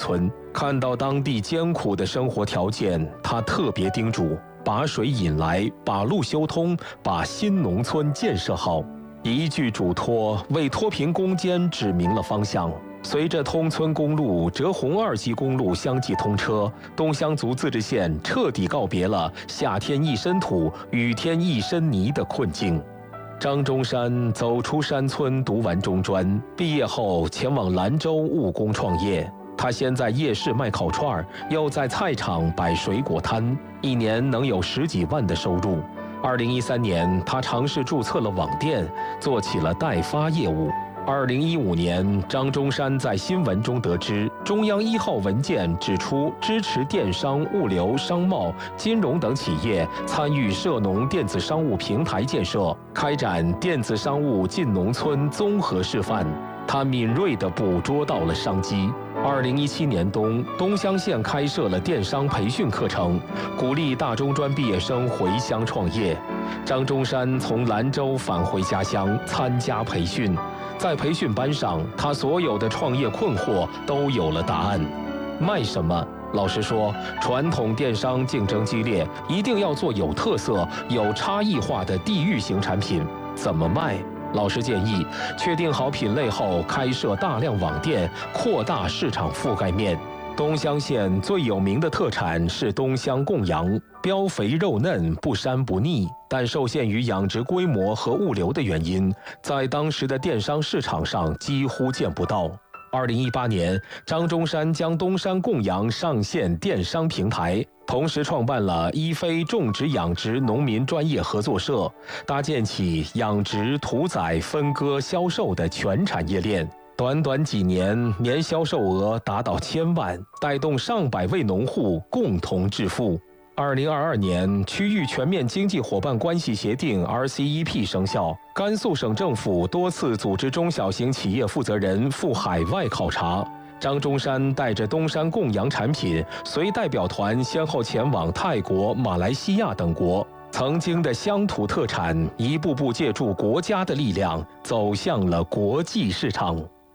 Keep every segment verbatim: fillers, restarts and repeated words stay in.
村。看到当地艰苦的生活条件，他特别叮嘱：把水引来，把路修通，把新农村建设好。一句嘱托，为脱贫攻坚指明了方向。随着通村公路、浙洪二级公路相继通车，东乡族自治县彻底告别了夏天一身土、雨天一身泥的困境。张中山走出山村，读完中专，毕业后前往兰州务工创业。他先在夜市卖烤串，又在菜场摆水果摊，一年能有十几万的收入。二零一三年，他尝试注册了网店，做起了代发业务。二零一五年，张中山在新闻中得知，中央一号文件指出支持电商、物流、商贸、金融等企业参与涉农电子商务平台建设，开展电子商务进农村综合示范。他敏锐地捕捉到了商机。二零一七年冬，东乡县开设了电商培训课程，鼓励大中专毕业生回乡创业。张中山从兰州返回家乡参加培训，在培训班上，他所有的创业困惑都有了答案。卖什么？老师说，传统电商竞争激烈，一定要做有特色、有差异化的地域型产品。怎么卖？老师建议，确定好品类后，开设大量网店，扩大市场覆盖面。东乡县最有名的特产是东乡贡羊，膘肥肉嫩，不膻不腻，但受限于养殖规模和物流的原因，在当时的电商市场上几乎见不到。二零一八年，张中山将东山贡羊上线电商平台，同时创办了一飞种植养殖农民专业合作社，搭建起养殖、屠宰、分割、销售的全产业链。短短几年，年销售额达到千万，带动上百位农户共同致富。二零二二年，区域全面经济伙伴关系协定 R C E P 生效，甘肃省政府多次组织中小型企业负责人赴海外考察。张中山带着东山贡羊产品，随代表团先后前往泰国、马来西亚等国。曾经的乡土特产，一步步借助国家的力量，走向了国际市场。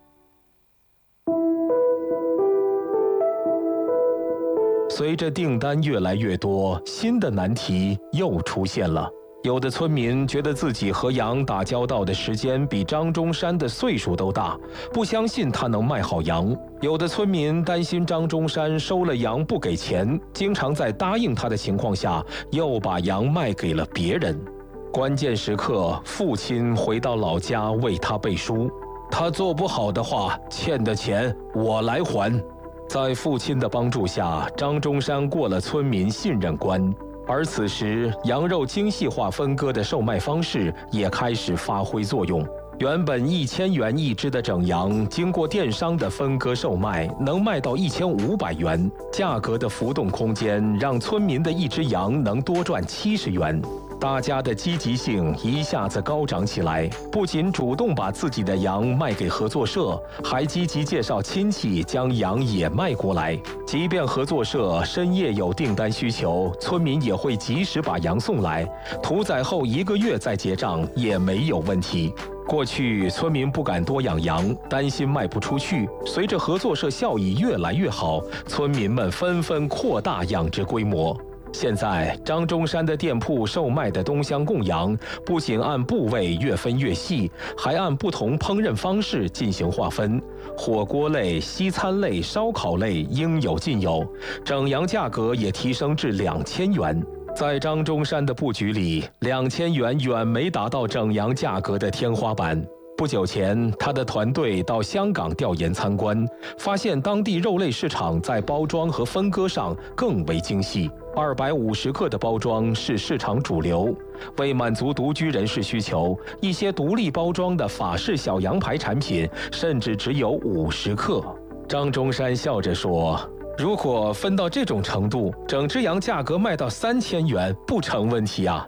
随着订单越来越多，新的难题又出现了。有的村民觉得自己和羊打交道的时间比张中山的岁数都大，不相信他能卖好羊。有的村民担心张中山收了羊不给钱，经常在答应他的情况下，又把羊卖给了别人。关键时刻，父亲回到老家为他背书，他做不好的话，欠的钱我来还。在父亲的帮助下，张中山过了村民信任关。而此时，羊肉精细化分割的售卖方式也开始发挥作用。原本一千元一只的整羊，经过电商的分割售卖，能卖到一千五百元。价格的浮动空间让村民的一只羊能多赚七十元。大家的积极性一下子高涨起来，不仅主动把自己的羊卖给合作社，还积极介绍亲戚将羊也卖过来。即便合作社深夜有订单需求，村民也会及时把羊送来，屠宰后一个月再结账也没有问题。过去村民不敢多养羊，担心卖不出去。随着合作社效益越来越好，村民们纷纷扩大养殖规模。现在，张中山的店铺售卖的东乡贡羊，不仅按部位越分越细，还按不同烹饪方式进行划分，火锅类、西餐类、烧烤类应有尽有，整羊价格也提升至两千元。在张中山的布局里，两千元远没达到整羊价格的天花板。不久前，他的团队到香港调研参观，发现当地肉类市场在包装和分割上更为精细。二百五十克的包装是市场主流。为满足独居人士需求，一些独立包装的法式小羊排产品甚至只有五十克。张中山笑着说：“如果分到这种程度，整只羊价格卖到三千元不成问题啊。”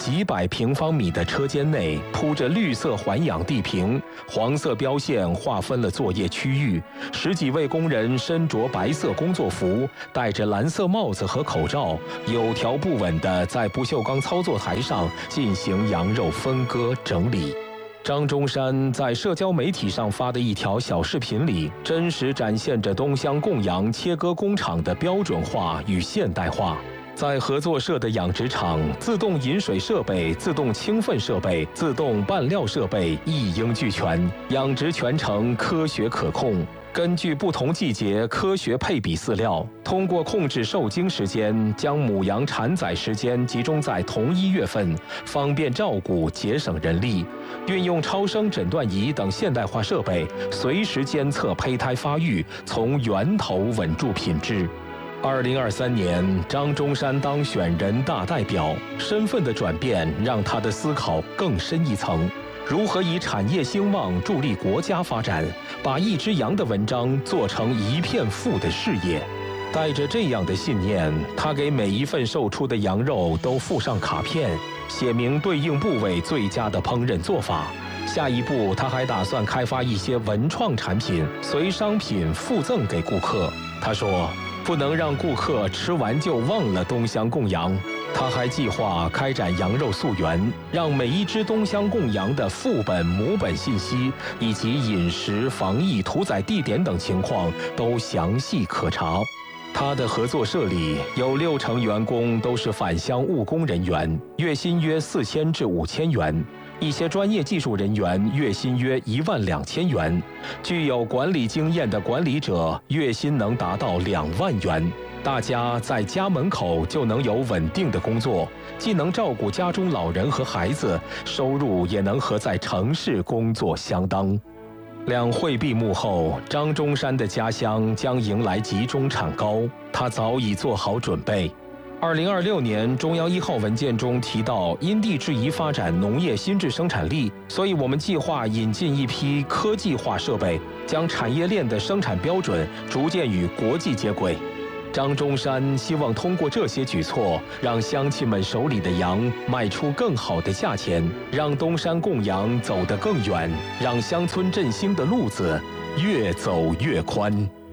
几百平方米的车间内铺着绿色环氧地坪，黄色标线划分了作业区域。十几位工人身着白色工作服，戴着蓝色帽子和口罩，有条不紊地在不锈钢操作台上进行羊肉分割整理。张中山在社交媒体上发的一条小视频里，真实展现着东乡供羊切割工厂的标准化与现代化。在合作社的养殖场，自动饮水设备、自动清粪设备、自动拌料设备一应俱全，养殖全程科学可控。根据不同季节科学配比饲料，通过控制受精时间，将母羊产崽时间集中在同一月份，方便照顾，节省人力。运用超声诊断仪等现代化设备，随时监测胚胎发育，从源头稳住品质。二零二三年，张中山当选人大代表，身份的转变让他的思考更深一层。如何以产业兴旺助力国家发展，把一只羊的文章做成一片富的事业？带着这样的信念，他给每一份售出的羊肉都附上卡片，写明对应部位最佳的烹饪做法。下一步，他还打算开发一些文创产品，随商品附赠给顾客。他说，不能让顾客吃完就忘了东乡供羊。他还计划开展羊肉溯源，让每一只东乡供羊的父本、母本信息以及饮食、防疫、屠宰地点等情况都详细可查。他的合作社里有六成员工都是返乡务工人员，月薪约四千至五千元；一些专业技术人员月薪约一万两千元；具有管理经验的管理者月薪能达到两万元。大家在家门口就能有稳定的工作，既能照顾家中老人和孩子，收入也能和在城市工作相当。两会闭幕后，张中山的家乡将迎来集中产高，他早已做好准备。二零二六年中央一号文件中提到，因地制宜发展农业新质生产力，所以我们计划引进一批科技化设备，将产业链的生产标准逐渐与国际接轨。张中山希望通过这些举措，让乡亲们手里的羊卖出更好的价钱，让东山供羊走得更远，让乡村振兴的路子越走越宽。